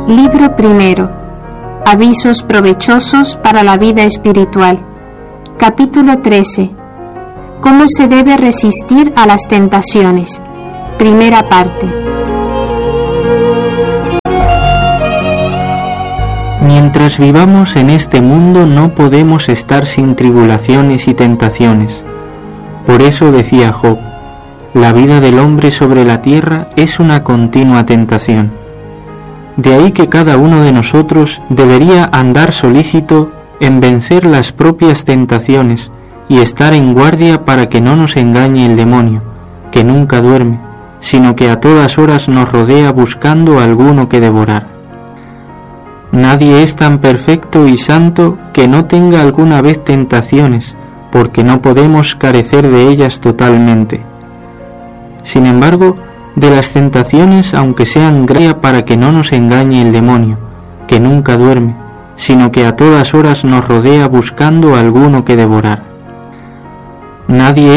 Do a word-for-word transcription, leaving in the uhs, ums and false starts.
Libro primero. Avisos provechosos para la vida espiritual. Capítulo trece. ¿Cómo se debe resistir a las tentaciones? Primera parte. Mientras vivamos en este mundo no podemos estar sin tribulaciones y tentaciones. Por eso decía Job, la vida del hombre sobre la tierra es una continua tentación. De ahí que cada uno de nosotros debería andar solícito en vencer las propias tentaciones y estar en guardia para que no nos engañe el demonio, que nunca duerme, sino que a todas horas nos rodea buscando alguno que devorar. Nadie es tan perfecto y santo que no tenga alguna vez tentaciones, porque no podemos carecer de ellas totalmente. Sin embargo, de las tentaciones, aunque sean gracias para que no nos engañe el demonio, que nunca duerme, sino que a todas horas nos rodea buscando alguno que devorar. Nadie